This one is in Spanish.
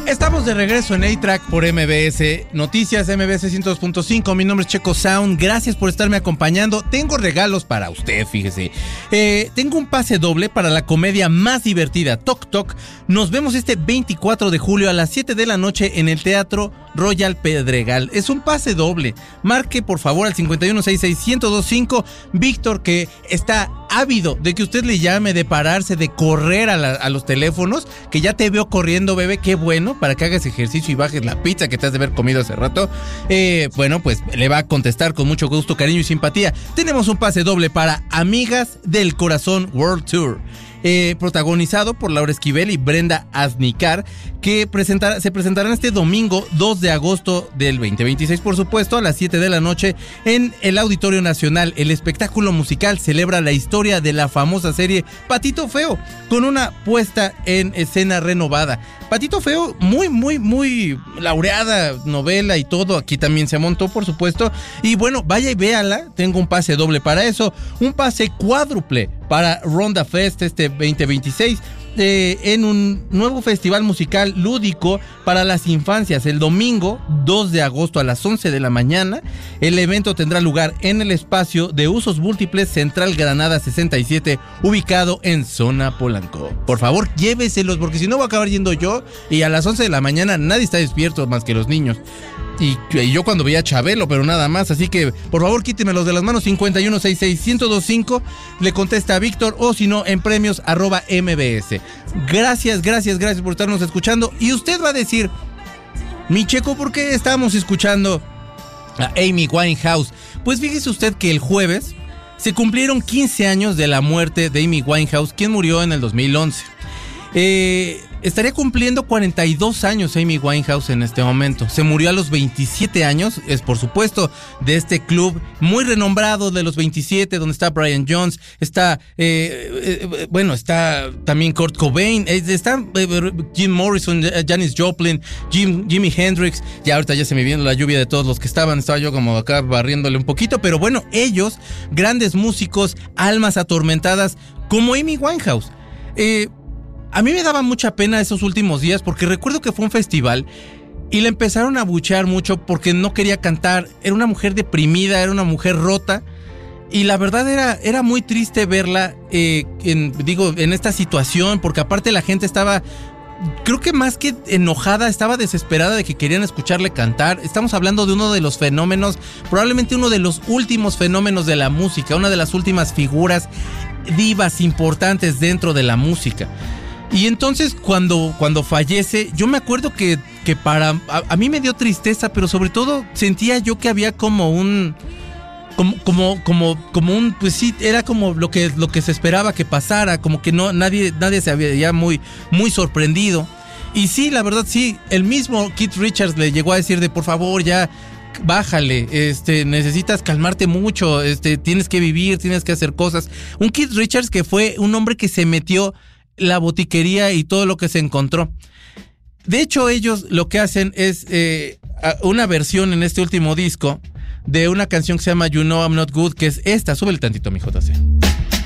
Estamos de regreso en A-Track por MBS Noticias, MBS 102.5. Mi nombre es Checo Sound. Gracias por estarme acompañando. Tengo regalos para usted, fíjese. Tengo un pase doble para la comedia más divertida, Toc Toc. Nos vemos este 24 de julio a las 7 de la noche en el Teatro Royal Pedregal. Es un pase doble. Marque por favor al 5166-1025. Víctor, que está ávido de que usted le llame, de pararse, de correr a los teléfonos, que ya te veo corriendo, bebé, qué bueno, para que hagas ejercicio y bajes la pizza que te has de haber comido hace rato. Bueno, pues le va a contestar con mucho gusto, cariño y simpatía. Tenemos un pase doble para Amigas del Corazón World Tour, protagonizado por Laura Esquivel y Brenda Aznicar, que se presentarán este domingo 2 de agosto del 2026, por supuesto, a las 7 de la noche en el Auditorio Nacional. El espectáculo musical celebra la historia de la famosa serie Patito Feo, con una puesta en escena renovada. Patito Feo, muy laureada novela y todo, aquí también se montó, por supuesto. Y bueno, vaya y véala, tengo un pase doble para eso, un pase cuádruple para Ronda Fest este 2026, en un nuevo festival musical lúdico para las infancias. El domingo 2 de agosto a las 11 de la mañana, el evento tendrá lugar en el espacio de usos múltiples Central Granada 67, ubicado en Zona Polanco. Por favor, lléveselos, porque si no voy a acabar yendo yo, y a las 11 de la mañana nadie está despierto más que los niños. Y yo cuando veía a Chabelo, pero nada más. Así que, por favor, quítemelos de las manos. 5166-1025. Le contesta a Víctor, o si no, en premios @mbs. Gracias por estarnos escuchando. Y usted va a decir, mi Checo, ¿por qué estamos escuchando a Amy Winehouse? Pues fíjese usted que el jueves se cumplieron 15 años de la muerte de Amy Winehouse, quien murió en el 2011. Estaría cumpliendo 42 años Amy Winehouse en este momento. Se murió a los 27 años, es por supuesto de este club muy renombrado de los 27, donde está Brian Jones, está está también Kurt Cobain, está Jim Morrison, Janis Joplin, Jimi Hendrix. Ya ahorita ya se me viene la lluvia de todos los que estaba yo como acá barriéndole un poquito, pero bueno, ellos, grandes músicos, almas atormentadas como Amy Winehouse. A mí me daba mucha pena esos últimos días, porque recuerdo que fue un festival y le empezaron a abuchear mucho porque no quería cantar. Era una mujer deprimida, era una mujer rota, y la verdad era muy triste verla en esta situación, porque aparte la gente estaba, creo que más que enojada, estaba desesperada de que querían escucharle cantar. Estamos hablando de uno de los fenómenos, probablemente uno de los últimos fenómenos de la música, una de las últimas figuras divas importantes dentro de la música. Y entonces cuando fallece, yo me acuerdo que a mí me dio tristeza, pero sobre todo sentía yo que había como un, pues sí, era como lo que se esperaba que pasara, como que no nadie se había ya muy sorprendido. Y sí, la verdad sí, el mismo Keith Richards le llegó a decir de por favor ya bájale, necesitas calmarte mucho, tienes que vivir, tienes que hacer cosas. Un Keith Richards que fue un hombre que se metió la botiquería y todo lo que se encontró. De hecho, ellos lo que hacen es una versión en este último disco de una canción que se llama You Know I'm Not Good, que es esta. Súbele tantito, mi JC.